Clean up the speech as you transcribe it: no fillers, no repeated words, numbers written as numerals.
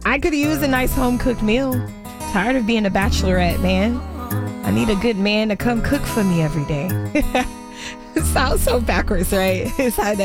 I could use a nice home cooked meal. Tired of being a bachelorette, man. I need a good man to come cook for me every day. It sounds so backwards, right? It's how that